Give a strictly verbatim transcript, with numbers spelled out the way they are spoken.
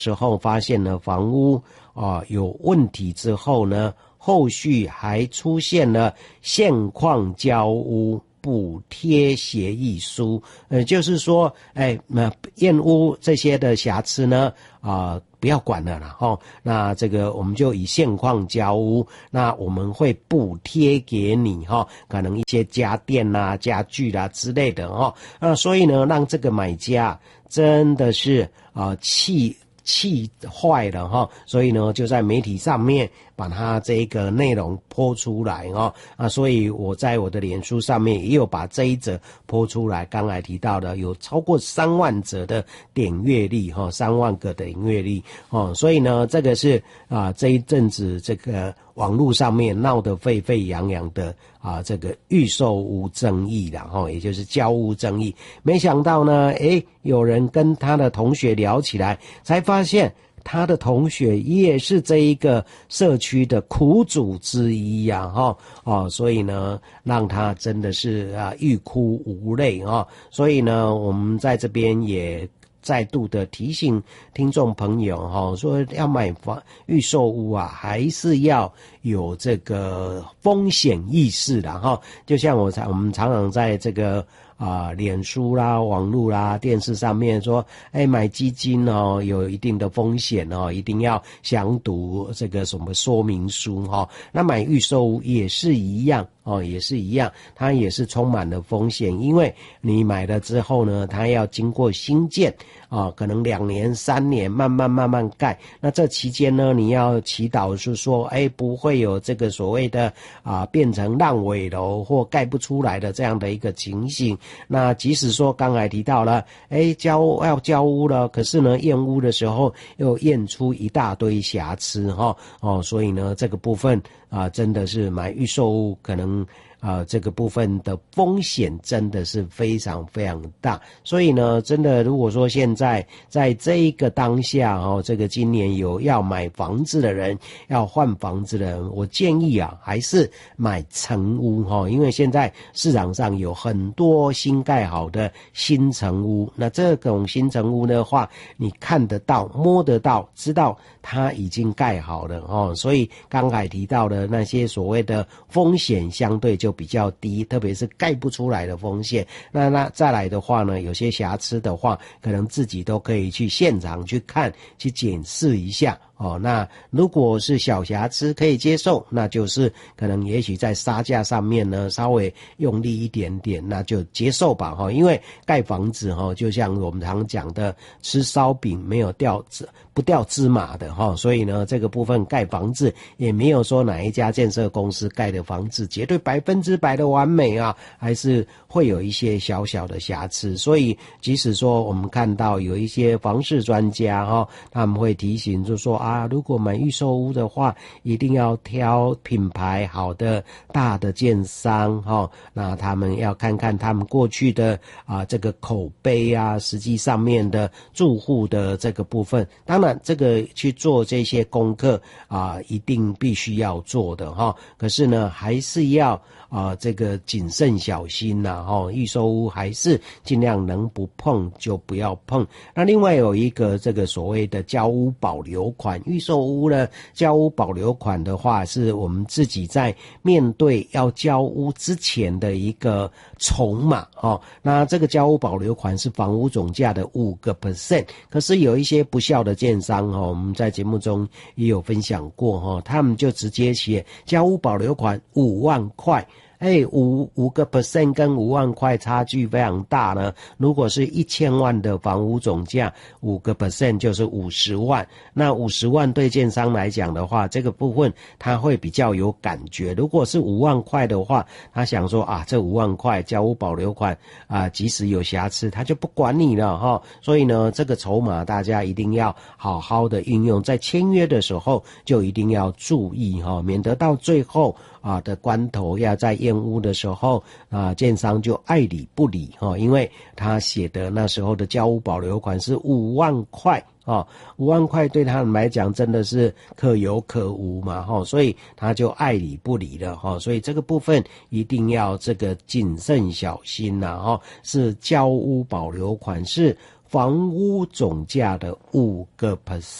之后发现了房屋啊有问题之后呢，后续还出现了现况交屋补贴协议书，呃，就是说，哎，那验屋这些的瑕疵呢，啊、呃，不要管了啦，哈。那这个我们就以现况交屋，那我们会补贴给你哈，可能一些家电啦、家具啦之类的哈。那所以呢，让这个买家真的是啊气。气坏了哈，所以呢就在媒体上面把它这个内容播出来哈啊，所以我在我的脸书上面也有把这一则播出来。刚才提到的有超过三万则的点阅率哈，三万个的点阅率哦，所以呢这个是啊这一阵子这个网络上面闹得沸沸扬扬的啊这个预售屋争议啦哈，也就是交屋争议。没想到呢，诶，有人跟他的同学聊起来，才发现他的同学也是这一个社区的苦主之一呀、啊，哈哦，所以呢，让他真的是啊欲哭无泪啊。所以呢，我们在这边也再度的提醒听众朋友哈，说要买房预售屋啊，还是要有这个风险意识的哈。就像我常我们常常在这个。啊，脸书啦、网络啦、电视上面说，哎，买基金哦，有一定的风险哦，一定要详读这个什么说明书哈、哦。那买预售屋也是一样哦，也是一样，它也是充满了风险，因为你买了之后呢，它要经过新建啊、哦，可能两年、三年，慢慢慢慢盖。那这期间呢，你要祈祷是说，哎，不会有这个所谓的啊变成烂尾楼或盖不出来的这样的一个情形。那即使说刚才提到了，哎，交要交屋了，可是呢，验屋的时候又验出一大堆瑕疵哈，哦，所以呢，这个部分啊，真的是买预售屋可能。啊，这个部分的风险真的是非常非常大，所以呢，真的如果说现在在这一个当下哦，这个今年有要买房子的人，要换房子的人，我建议啊，还是买成屋哈，因为现在市场上有很多新盖好的新成屋，那这种新成屋的话，你看得到、摸得到，知道它已经盖好了哦，所以刚才提到的那些所谓的风险相对就比较低，特别是盖不出来的风险。那那再来的话呢，有些瑕疵的话，可能自己都可以去现场去看，去检视一下。哦，那如果是小瑕疵可以接受，那就是可能也许在杀价上面呢稍微用力一点点，那就接受吧哈。因为盖房子哈，就像我们常讲的，吃烧饼没有掉不掉芝麻的哈，所以呢这个部分盖房子也没有说哪一家建设公司盖的房子绝对百分之百的完美啊，还是会有一些小小的瑕疵。所以即使说我们看到有一些房市专家哈，他们会提醒就说啊。啊，如果买预售屋的话，一定要挑品牌好的大的建商哈、哦。那他们要看看他们过去的啊这个口碑啊，实际上面的住户的这个部分，当然这个去做这些功课啊，一定必须要做的哈、哦。可是呢，还是要啊这个谨慎小心呐哈、哦。预售屋还是尽量能不碰就不要碰。那另外有一个这个所谓的交屋保留款。预售屋呢，交屋保留款的话，是我们自己在面对要交屋之前的一个筹码哦。那这个交屋保留款是房屋总价的五个 percent， 可是有一些不孝的建商哦，我们在节目中也有分享过哦，他们就直接写交屋保留款五万块。哎，五五个 percent 跟五万块差距非常大呢。如果是一千万的房屋总价，五个 percent 就是五十万。那五十万对建商来讲的话，这个部分他会比较有感觉。如果是五万块的话，他想说啊，这五万块交屋保留款啊，即使有瑕疵，他就不管你了哈。所以呢，这个筹码大家一定要好好的运用，在签约的时候就一定要注意哈，免得到最后。啊的关头要在验屋的时候啊，建商就爱理不理哈，因为他写的那时候的交屋保留款是五万块啊，五万块对他们来讲真的是可有可无嘛哈，所以他就爱理不理了哈，所以这个部分一定要这个谨慎小心呐哈，是交屋保留款是。 房屋总价的五个 percent。